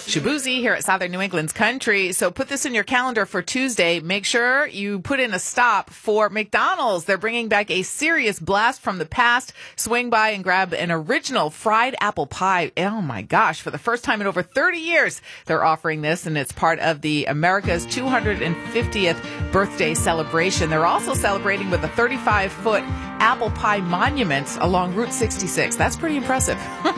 Shabuzi here at Southern New England's Country. So put this in your calendar for Tuesday. Make sure you put in a stop for McDonald's. They're bringing back a serious blast from the past. Swing by and grab an original fried apple pie. Oh my gosh, for the first time in over 30 years, they're offering this, and it's part of the America's 250th birthday celebration. They're also celebrating with a 35-foot apple pie monument along Route 66. That's pretty impressive.